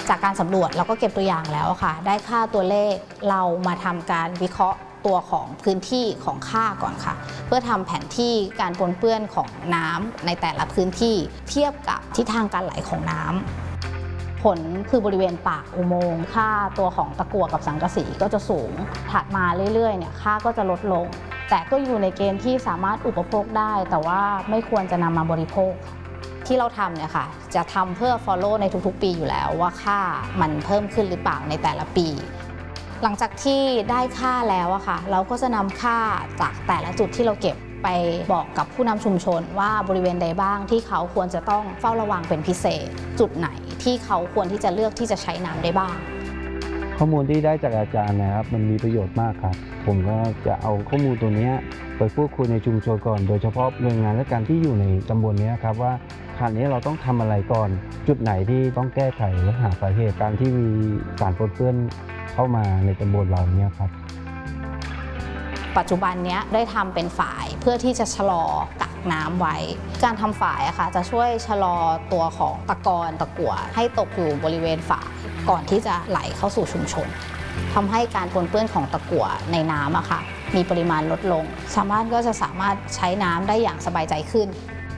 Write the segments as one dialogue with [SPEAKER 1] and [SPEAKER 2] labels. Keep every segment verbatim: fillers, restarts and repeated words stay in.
[SPEAKER 1] จากการสำรวจเราก็เก็บตัวอย่างแล้วค่ะได้ค่าตัวเลขเรามาทำการวิเคราะห์ตัวของพื้นที่ของค่าก่อนค่ะเพื่อทำแผนที่การปนเปื้อนของน้ำในแต่ละพื้นที่เทียบกับทิศทางการไหลของน้ำผลคือบริเวณปากอุโมงค์ค่าตัวของตะกั่วกับสังกะสีก็จะสูงถัดมาเรื่อยๆเนี่ยค่าก็จะลดลงแต่ก็อยู่ในเกณฑ์ที่สามารถอุปโภคได้แต่ว่าไม่ควรจะนำมาบริโภคที่เราทำเนี่ยค่ะจะทำเพื่อ follow ในทุกๆปีอยู่แล้วว่าค่ามันเพิ่มขึ้นหรือเปล่าในแต่ละปีหลังจากที่ได้ค่าแล้วอะค่ะเราก็จะนำค่าจากแต่ละจุดที่เราเก็บไปบอกกับผู้นำชุมชนว่าบริเวณใดบ้างที่เขาควรจะต้องเฝ้าระวังเป็นพิเศษจุดไหนที่เขาควรที่จะเลือกที่จะใช้น้ำได้บ้าง
[SPEAKER 2] ข้อมูลที่ได้จากอาจารย์นะครับมันมีประโยชน์มากครับผมก็จะเอาข้อมูลตัวนี้ไปพูดคุยในชุมชนก่อนโดยเฉพาะหน่วยงานและการที่อยู่ในตำบลนี้ครับว่าขณะนี้เราต้องทำอะไรก่อนจุดไหนที่ต้องแก้ไขและหาสาเหตุการที่มีสารปนเปื้อนเข้ามาในตำบลเราเนี่ยครับ
[SPEAKER 1] ปัจจุบันนี้ได้ทำเป็นฝายเพื่อที่จะชะลอกักน้ำไว้การทำฝายอะค่ะจะช่วยชะลอตัวของตะกอนตะกั่วให้ตกอยู่บริเวณฝายก่อนที่จะไหลเข้าสู่ชุมชนทำให้การปนเปื้อนของตะกั่วในน้ำอะค่ะมีปริมาณลดลงชาวบ้านก็จะสามารถใช้น้ำได้อย่างสบายใจขึ้น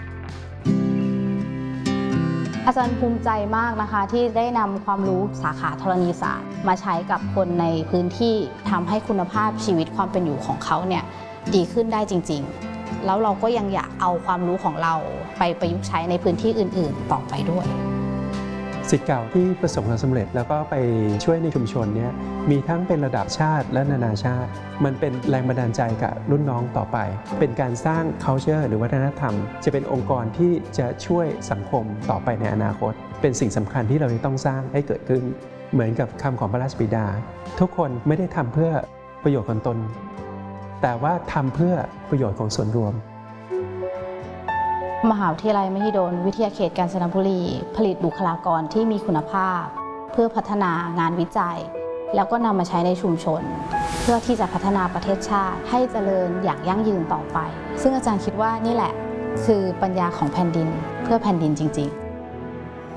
[SPEAKER 1] อาจารย์ภูมิใจมากนะคะที่ได้นำความรู้สาขาธรณีศาสตร์มาใช้กับคนในพื้นที่ทำให้คุณภาพชีวิตความเป็นอยู่ของเขาเนี่ยดีขึ้นได้จริงๆแล้วเราก็ยังอยากเอาความรู้ของเราไปประยุกต์ใช้ในพื้นที่อื่นๆต่อไปด้วย
[SPEAKER 3] ศิษย์เก่าที่ประสบความสำเร็จแล้วก็ไปช่วยในชุมชนนี้มีทั้งเป็นระดับชาติและนานาชาติมันเป็นแรงบันดาลใจกับรุ่นน้องต่อไปเป็นการสร้าง culture หรือวัฒนธรรมจะเป็นองค์กรที่จะช่วยสังคมต่อไปในอนาคตเป็นสิ่งสำคัญที่เราต้องสร้างให้เกิดขึ้นเหมือนกับคำของพระราชบิดาทุกคนไม่ได้ทำเพื่อประโยชน์ของตนแต่ว่าทำเพื่อประโยชน์ของส่วนรวม
[SPEAKER 1] มหาวิทยาลัยมหิดลวิทยาเขตกาญจนบุรีผลิตบุคลากรที่มีคุณภาพเพื่อพัฒนางานวิจัยแล้วก็นำมาใช้ในชุมชนเพื่อที่จะพัฒนาประเทศชาติให้เจริญอย่างยั่งยืนต่อไปซึ่งอาจารย์คิดว่านี่แหละคือปัญญาของแผ่นดินเพื่อแผ่นดินจริงๆ